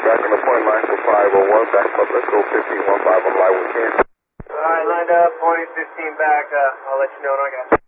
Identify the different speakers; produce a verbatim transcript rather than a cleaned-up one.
Speaker 1: back on the point line for five oh one, back up, let's go fifteen one five on line with ten.
Speaker 2: Alright, lined up, point fifteen back, uh, I'll let you know when I got it.